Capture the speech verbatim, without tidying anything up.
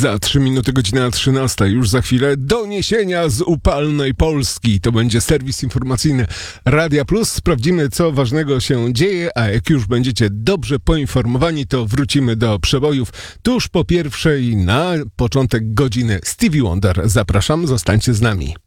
Za trzy minuty godzina trzynasta. Już za chwilę doniesienia z upalnej Polski. To będzie serwis informacyjny Radia Plus. Sprawdzimy, co ważnego się dzieje, a jak już będziecie dobrze poinformowani, to wrócimy do przebojów tuż po pierwszej na początek godziny Stevie Wonder. Zapraszam, zostańcie z nami.